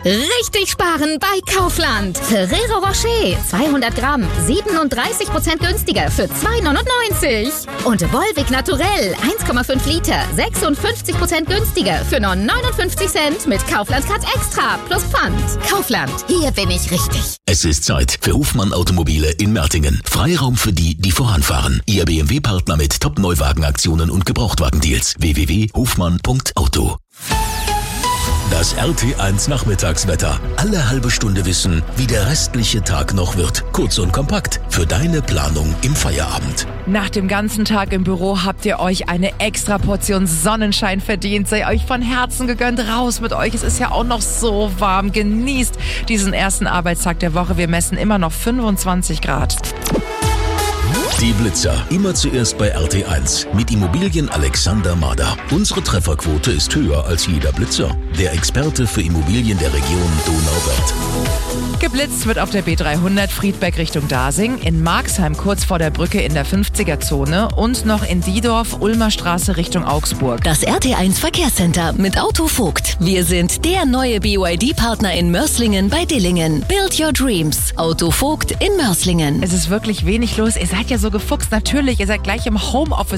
Richtig sparen bei Kaufland. Ferrero Rocher 200 Gramm 37% günstiger für 2,99. Und Volvic Naturell 1,5 Liter 56% günstiger für nur 59 Cent mit Kaufland Card Extra plus Pfand. Kaufland, hier bin ich richtig. Es ist Zeit für Hofmann Automobile in Mertingen. Freiraum für die, die voranfahren. Ihr BMW-Partner mit Top-Neuwagenaktionen und Gebrauchtwagendeals. www.hofmann.auto. Das RT1 Nachmittagswetter. Alle halbe Stunde wissen, wie der restliche Tag noch wird. Kurz und kompakt für deine Planung im Feierabend. Nach dem ganzen Tag im Büro habt ihr euch eine extra Portion Sonnenschein verdient. Sei euch von Herzen gegönnt. Raus mit euch. Es ist ja auch noch so warm. Genießt diesen ersten Arbeitstag der Woche. Wir messen immer noch 25 Grad. Die Blitzer. Immer zuerst bei RT1. Mit Immobilien Alexander Mader. Unsere Trefferquote ist höher als jeder Blitzer. Der Experte für Immobilien der Region Donauwörth. Geblitzt wird auf der B300 Friedberg Richtung Dasing, in Marxheim kurz vor der Brücke in der 50er-Zone und noch in Diedorf, Ulmer Straße Richtung Augsburg. Das RT1 Verkehrscenter mit Auto Vogt. Wir sind der neue BYD-Partner in Mörs-Lingen bei Dillingen. Build your dreams. Auto Vogt in Mörs-Lingen. Es ist wirklich wenig los. Ihr seid ja so gefuchst. Natürlich, ihr seid gleich im Homeoffice